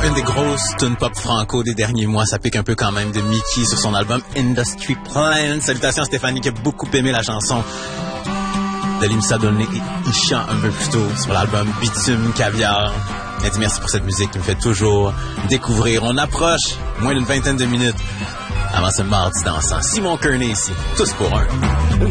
Pas une des grosses tunes pop franco des derniers mois. Ça pique un peu quand même de Mickey sur son album Industry Plan. Salutations à Stéphanie qui a beaucoup aimé la chanson de Limsa Dolné et Ishan un peu plus tôt sur l'album Bitume Caviar. Elle dit merci pour cette musique qui me fait toujours découvrir. On approche moins d'une vingtaine de minutes avant ce mardi dansant. Simon Kearney ici, tous pour un.